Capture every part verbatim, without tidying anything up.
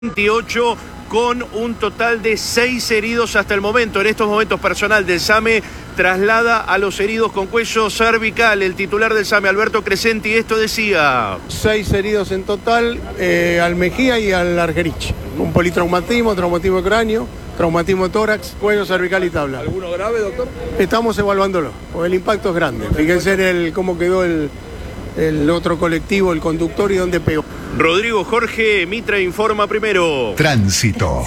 veintiocho con un total de seis heridos hasta el momento. En estos momentos personal del SAME traslada a los heridos con cuello cervical. El titular del SAME, Alberto Crescenti, esto decía. Seis heridos en total, eh, al Mejía y al Argerich. Un politraumatismo, traumatismo de cráneo, traumatismo de tórax, cuello cervical y tabla. ¿Alguno grave, doctor? Estamos evaluándolo, porque el impacto es grande. Fíjense en el, cómo quedó el, el otro colectivo, el conductor y dónde pegó. Rodrigo Jorge Mitre informa primero. Tránsito.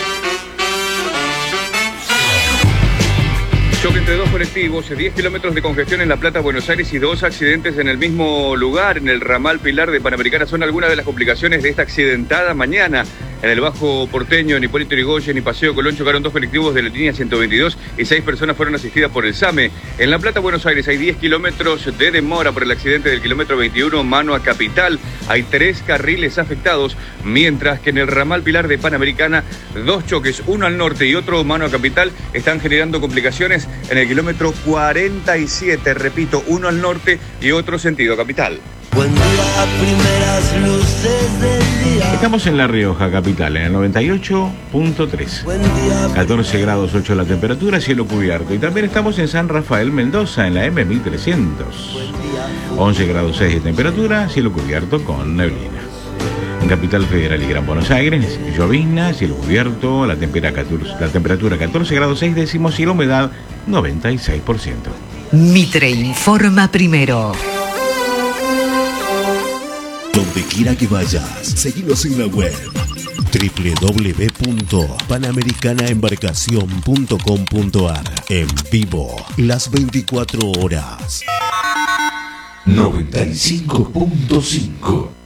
Choque entre dos colectivos, diez kilómetros de congestión en La Plata, Buenos Aires y dos accidentes en el mismo lugar, en el ramal Pilar de Panamericana. Son algunas de las complicaciones de esta accidentada mañana. En el Bajo Porteño, en Hipólito Yrigoyen y Paseo Colón chocaron dos colectivos de la línea ciento veintidós y seis personas fueron asistidas por el SAME. En La Plata, Buenos Aires, hay diez kilómetros de demora por el accidente del kilómetro veintiuno, mano a Capital. Hay tres carriles afectados, mientras que en el ramal Pilar de Panamericana, dos choques, uno al norte y otro mano a Capital, están generando complicaciones en el kilómetro cuarenta y siete. Repito, uno al norte y otro sentido Capital. Buen día, primeras luces del día. Estamos en La Rioja, capital, en el noventa y ocho punto tres. catorce grados ocho la temperatura, cielo cubierto. Y también estamos en San Rafael, Mendoza, en la M mil trescientos. once grados seis de temperatura, cielo cubierto con neblina. En Capital Federal y Gran Buenos Aires, llovizna, cielo cubierto, la temperatura, la temperatura catorce grados seis décimos y la humedad noventa y seis por ciento. Mitre informa primero. Donde quiera que vayas, seguinos en la web doble u doble u doble u punto panamericana embarcación punto com punto ar. En vivo, las veinticuatro horas. noventa y cinco punto cinco